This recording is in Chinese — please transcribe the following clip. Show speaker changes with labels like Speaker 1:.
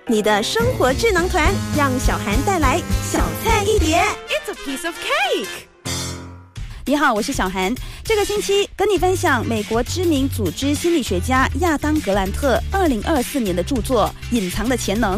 Speaker 1: 你的生活智囊团，让小涵带来小菜一碟。
Speaker 2: It's a piece of cake。
Speaker 3: 你好，我是小涵。这个星期跟你分享美国知名组织心理学家亚当·格兰特2024年的著作《隐藏的潜能》。